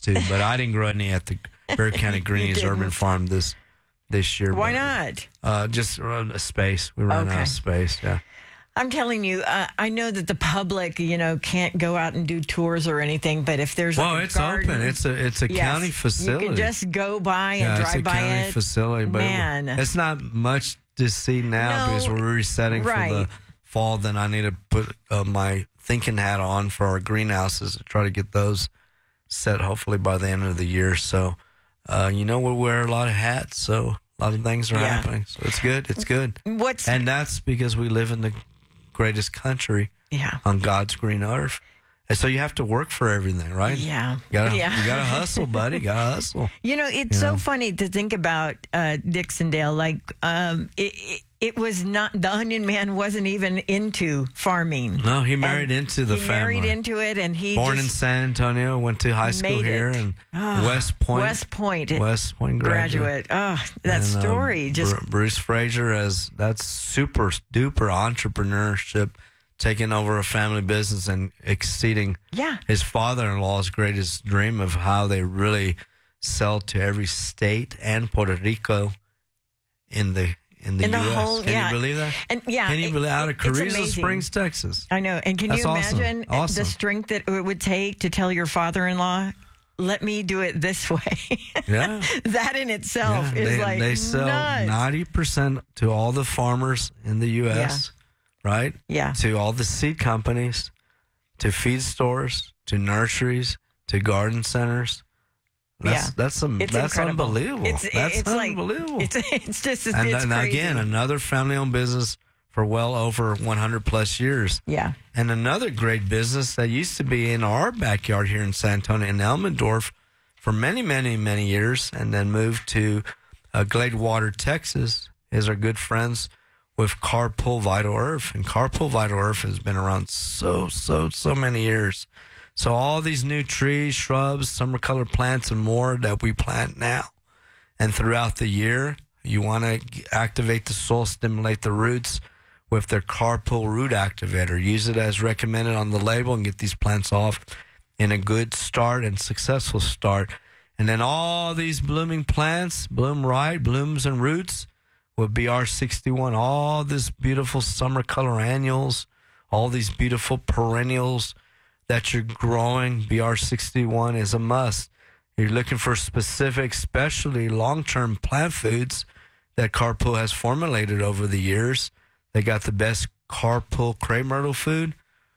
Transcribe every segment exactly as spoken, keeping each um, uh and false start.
too. But I didn't grow any at the Bexar County Greenies Urban Farm this this year. Why but, not? Uh, just run a space. We ran Okay. out of space. Yeah. I'm telling you, uh, I know that the public, you know, can't go out and do tours or anything, but if there's Well, like a it's garden, open. It's a it's a yes, county facility. You can just go by and yeah, drive it's a by county it. facility, but Man. it's not much to see now No, because we're resetting right. for the fall. Then I need to put uh, my thinking hat on for our greenhouses to try to get those set hopefully by the end of the year. So, uh, you know, we wear a lot of hats, so a lot of things are Yeah. happening. So it's good. It's good. What's And that's because we live in the greatest country yeah, on God's green earth. And so you have to work for everything, right? yeah, You gotta, yeah. you gotta hustle, buddy. You gotta hustle. You know, it's You so know? funny to think about uh, Dixondale. Like, um, it, it, it was not, the Onion Man wasn't even into farming. No, he married And into the he family. married into it, and he Born in just San Antonio, went to high school made here, it. and Ah, West Point. West Point West Point graduate. graduate. Oh, that And, um, story just Bru- Bruce Frazier as that's super duper entrepreneurship, taking over a family business and exceeding yeah. his father-in-law's greatest dream of how they really sell to every state and Puerto Rico in the in the In the U S. whole- Can yeah. you believe that? And yeah, Can you it- believe out of it's Carrizo amazing. Springs, Texas? I know. And can That's you awesome. imagine Awesome. the strength that it would take to tell your father-in-law, let me do it this way? Yeah. That in itself Yeah, is they, like they sell nuts. ninety percent to all the farmers in the U S, right? Yeah. To all the seed companies, to feed stores, to nurseries, to garden centers. That's Yeah. that's some It's that's incredible. unbelievable. It's, that's it's unbelievable. Like, it's, it's just, it's, and it's then crazy. again, another family-owned business for well over one hundred plus years. Yeah. And another great business that used to be in our backyard here in San Antonio, in Elmendorf, for many, many, many years, and then moved to uh, Gladewater, Texas, is our good friends with Carpool Vital Earth. And Carpool Vital Earth has been around so, so, so many years. So all these new trees, shrubs, summer color plants, and more that we plant now. And throughout the year, you want to activate the soil, stimulate the roots with their Carpool Root Activator. Use it as recommended on the label and get these plants off in a good start and successful start. And then all these blooming plants bloom right, blooms and roots with B R sixty-one. All this beautiful summer color annuals, all these beautiful perennials that you're growing, B R sixty-one is a must. You're looking for specific, specialty, long-term plant foods that Carpool has formulated over the years. They got the best Carpool crepe myrtle food,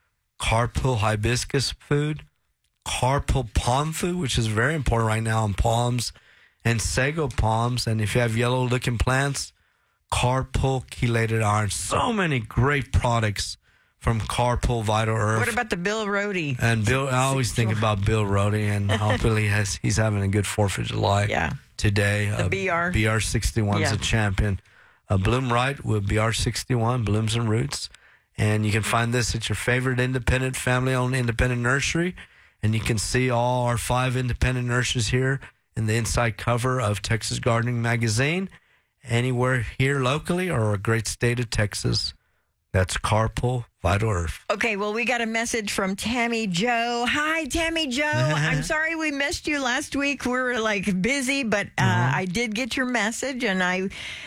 Carpool hibiscus food, Carpool palm food, which is very important right now on palms and sago palms. And if you have yellow-looking plants, Carpool chelated iron. So many great products from Carpool Vital Earth. What about the Bill Rohde? And Bill, I always think about Bill Rohde and how Billy has, he's having a good fourth of July Yeah. today. The uh, B R. B R sixty-one is Yeah. a champion. Uh, Bloom Right with B R sixty-one, Blooms and Roots. And you can find this at your favorite independent, family-owned independent nursery. And you can see all our five independent nurseries here in the inside cover of Texas Gardening Magazine. Anywhere here locally or a great state of Texas. That's Carpool Vital Earth. Okay, well, we got a message from Tammy Joe. Hi, Tammy Joe. I'm sorry we missed you last week. We were like busy, but uh, Mm-hmm. I did get your message, and I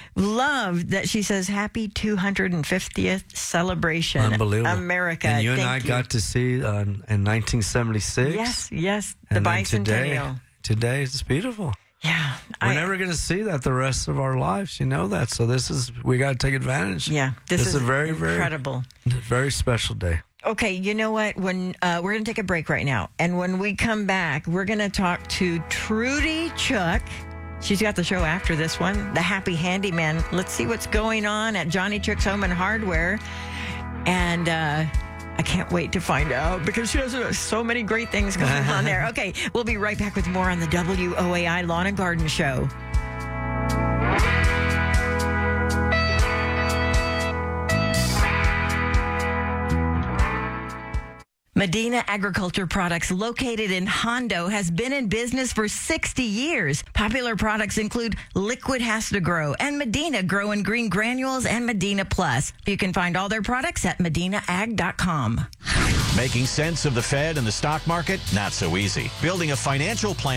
love that she says happy two hundred fiftieth celebration, Unbelievable. America. And you and Thank I you. got to see uh, in nineteen seventy-six. Yes, yes, the And then today, bicentennial. today it's beautiful. Yeah, We're I- never going to see that the rest of our lives. You know that. So this is, we got to take advantage. Yeah, this, This is, is a very, very- incredible. Very special day. Okay, you know what? When uh, we're going to take a break right now, and when we come back, we're going to talk to Trudy Chuck. She's got the show after this one, the Happy Handyman. Let's see what's going on at Johnny Chuck's Home and Hardware, and uh, I can't wait to find out because she has uh, so many great things going on there. Okay, we'll be right back with more on the W O A I Lawn and Garden Show. Medina Agriculture Products, located in Hondo, has been in business for sixty years. Popular products include Liquid Has to Grow and Medina Grow and Green Granules and Medina Plus. You can find all their products at medina ag dot com. Making sense of the Fed and the stock market? Not so easy. Building a financial plan